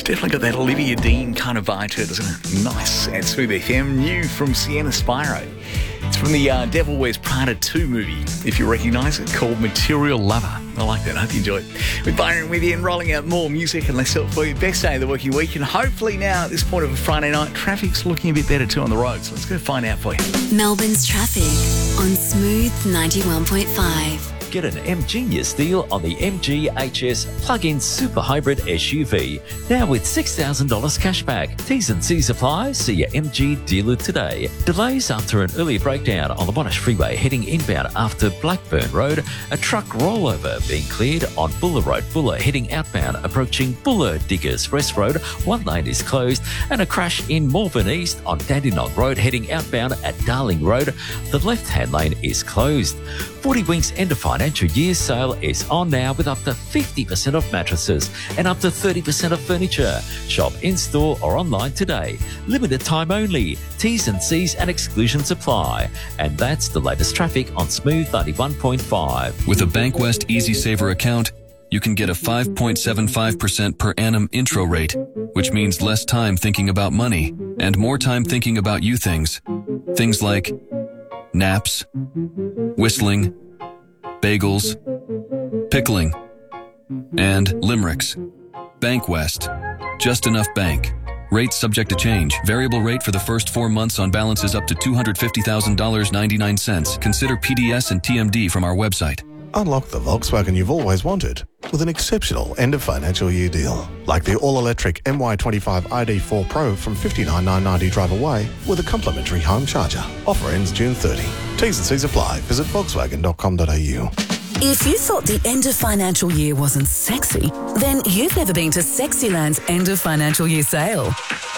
Definitely got that Olivia Dean kind of vibe to it, doesn't it? Nice. At Smooth FM, new from Sienna Spiro. It's from the Devil Wears Prada 2 movie, if you recognise it, called Material Lover. I like that. I hope you enjoy it. With Byron with you and rolling out more music and less help for you. Best day of the working week. And hopefully now, at this point of a Friday night, traffic's looking a bit better too on the road. So let's go find out for you. Melbourne's traffic on Smooth 91.5. Get an M-Genius deal on the MG HS plug-in super hybrid SUV. Now with $6,000 cashback. T's and C's apply. See your MG dealer today. Delays after an early breakdown on the Monash Freeway heading inbound after Blackburn Road. A truck rollover being cleared on Buller Road. Buller heading outbound approaching Buller Diggers Rest Road. One lane is closed. And a crash in Malvern East on Dandenong Road heading outbound at Darling Road. The left-hand lane is closed. 40 Winks end of financial year sale is on now with up to 50% off mattresses and up to 30% off furniture. Shop in-store or online today. Limited time only. T's and C's and exclusions apply. And that's the latest traffic on Smooth 91.5. With a Bankwest Easy Saver account, you can get a 5.75% per annum intro rate, which means less time thinking about money and more time thinking about you things. Things like naps, whistling, bagels, pickling, and limericks. Bankwest. Just enough bank. Rates subject to change. Variable rate for the first 4 months on balances up to $250,000.99. Consider PDS and TMD from our website. Unlock the Volkswagen you've always wanted with an exceptional end-of-financial year deal. Like the all-electric MY25 ID4 Pro from $59,990 drive away with a complimentary home charger. Offer ends June 30. T's and C's apply. Visit volkswagen.com.au. If you thought the end of financial year wasn't sexy, then you've never been to Sexyland's end of financial year sale.